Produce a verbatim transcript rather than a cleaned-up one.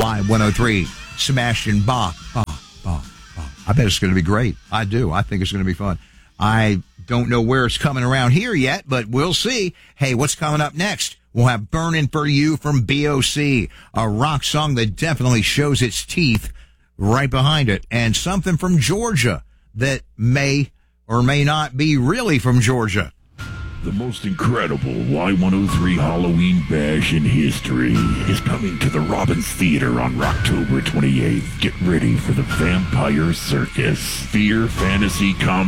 Y one oh three, Sebastian Bach. Bach, Bach, Bach. I bet it's going to be great. I do. I think it's going to be fun. I don't know where it's coming around here yet, but we'll see. Hey, what's coming up next? We'll have Burnin' For You from B O C, a rock song that definitely shows its teeth right behind it, and something from Georgia that may or may not be really from Georgia. The most incredible Y one oh three Halloween bash in history is coming to the Robbins Theater on October twenty-eighth. Get ready for the Vampire Circus. Fear, fantasy, comedy.